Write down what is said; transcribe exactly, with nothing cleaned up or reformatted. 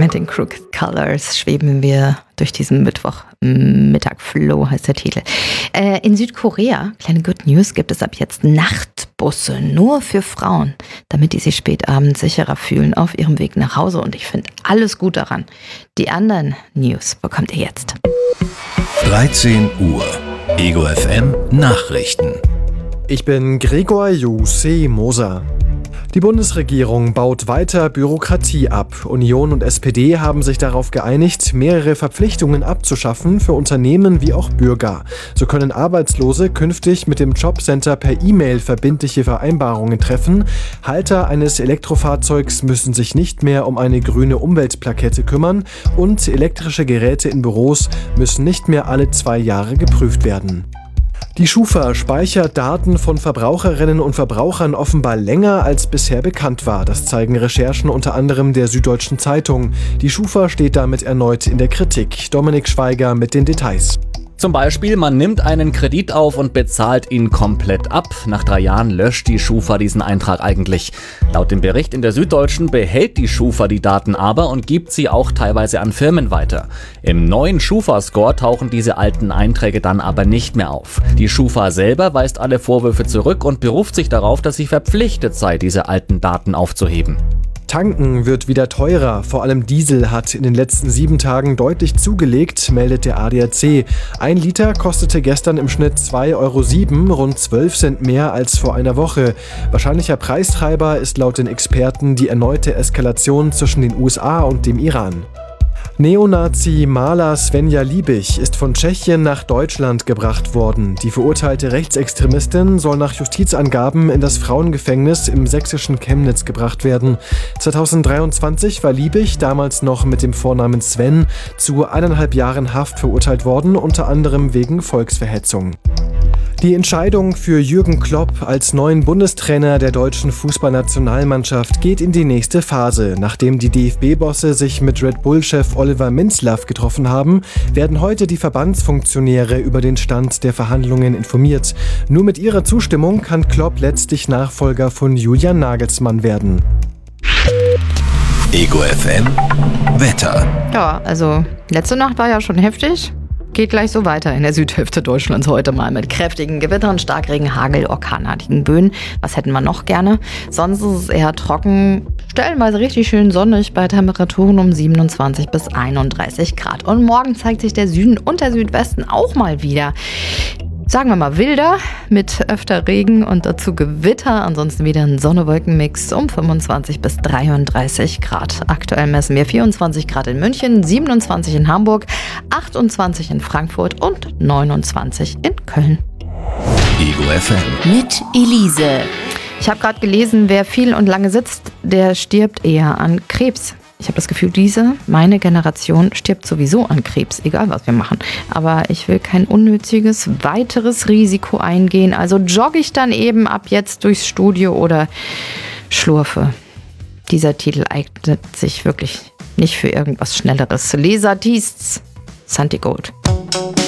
Painting Crooked Colors schweben wir durch diesen Mittwoch. Mittag Flow heißt der Titel. Äh, in Südkorea, kleine Good News, gibt es ab jetzt Nachtbusse nur für Frauen, damit die sich spät abends sicherer fühlen auf ihrem Weg nach Hause. Und ich finde alles gut daran. Die anderen News bekommt ihr jetzt. dreizehn Uhr. Ego F M Nachrichten. Ich bin Gregor Jussi Moser. Die Bundesregierung baut weiter Bürokratie ab. Union und S P D haben sich darauf geeinigt, mehrere Verpflichtungen abzuschaffen für Unternehmen wie auch Bürger. So können Arbeitslose künftig mit dem Jobcenter per E-Mail verbindliche Vereinbarungen treffen. Halter eines Elektrofahrzeugs müssen sich nicht mehr um eine grüne Umweltplakette kümmern und elektrische Geräte in Büros müssen nicht mehr alle zwei Jahre geprüft werden. Die Schufa speichert Daten von Verbraucherinnen und Verbrauchern offenbar länger als bisher bekannt war. Das zeigen Recherchen unter anderem der Süddeutschen Zeitung. Die Schufa steht damit erneut in der Kritik. Dominik Schweiger mit den Details. Zum Beispiel, man nimmt einen Kredit auf und bezahlt ihn komplett ab. Nach drei Jahren löscht die Schufa diesen Eintrag eigentlich. Laut dem Bericht in der Süddeutschen behält die Schufa die Daten aber und gibt sie auch teilweise an Firmen weiter. Im neuen Schufa-Score tauchen diese alten Einträge dann aber nicht mehr auf. Die Schufa selber weist alle Vorwürfe zurück und beruft sich darauf, dass sie verpflichtet sei, diese alten Daten aufzuheben. Tanken wird wieder teurer. Vor allem Diesel hat in den letzten sieben Tagen deutlich zugelegt, meldet der A D A C. Ein Liter kostete gestern im Schnitt zwei Euro sieben, rund zwölf Cent mehr als vor einer Woche. Wahrscheinlicher Preistreiber ist laut den Experten die erneute Eskalation zwischen den U S A und dem Iran. Neonazi Maler Svenja Liebig ist von Tschechien nach Deutschland gebracht worden. Die verurteilte Rechtsextremistin soll nach Justizangaben in das Frauengefängnis im sächsischen Chemnitz gebracht werden. zweitausenddreiundzwanzig war Liebig, damals noch mit dem Vornamen Sven, zu eineinhalb Jahren Haft verurteilt worden, unter anderem wegen Volksverhetzung. Die Entscheidung für Jürgen Klopp als neuen Bundestrainer der deutschen Fußballnationalmannschaft geht in die nächste Phase. Nachdem die D F B-Bosse sich mit Red Bull-Chef Oliver Minzlaff getroffen haben, werden heute die Verbandsfunktionäre über den Stand der Verhandlungen informiert. Nur mit ihrer Zustimmung kann Klopp letztlich Nachfolger von Julian Nagelsmann werden. Ego F M Wetter. Ja, also letzte Nacht war ja schon heftig. Geht gleich so weiter in der Südhälfte Deutschlands heute mal mit kräftigen Gewittern, Starkregen, Hagel, orkanartigen Böen. Was hätten wir noch gerne? Sonst ist es eher trocken, stellenweise richtig schön sonnig bei Temperaturen um siebenundzwanzig bis einunddreißig Grad. Und morgen zeigt sich der Süden und der Südwesten auch mal wieder. Sagen wir mal wilder, mit öfter Regen und dazu Gewitter. Ansonsten wieder ein Sonne-Wolken-Mix um fünfundzwanzig bis dreiunddreißig Grad. Aktuell messen wir vierundzwanzig Grad in München, siebenundzwanzig in Hamburg, achtundzwanzig in Frankfurt und neunundzwanzig in Köln. Ego F M. Mit Elise. Ich habe gerade gelesen, wer viel und lange sitzt, der stirbt eher an Krebs. Ich habe das Gefühl, diese, meine Generation, stirbt sowieso an Krebs, egal was wir machen. Aber ich will kein unnötiges weiteres Risiko eingehen. Also jogge ich dann eben ab jetzt durchs Studio oder schlurfe. Dieser Titel eignet sich wirklich nicht für irgendwas Schnelleres. Leser Tiests, Santi Gold.